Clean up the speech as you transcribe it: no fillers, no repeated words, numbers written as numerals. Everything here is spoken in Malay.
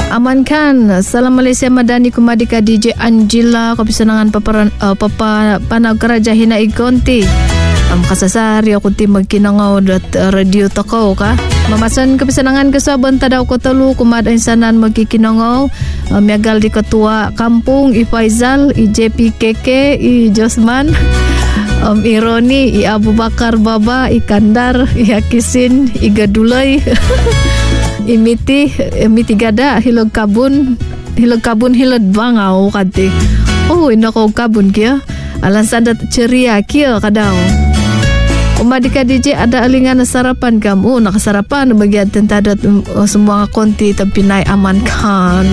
Aman Khan, Salam Malaysia Madani Kumadika DJ Angela Kapisanangan Panag Karaja Hina Igonti kasasari ako ti magkinangaw dat radio takaw ka mamasan kapisanangan kasaban tadaw ko talo kumadain sanan magkikinangaw miagal di katua kampung i Faizal i JP Keke i Josman i Roni i Abu Bakar Baba i Kandar i Hakisin i Gadulay imiti gada hilog kabun hilod bangaw kati inako kabun kia alan sadat ceria kia kadaw Umadika DJ ada alingan sarapan kamu nakasarapan bagian tentadat semua konti tapi naik Aman Khan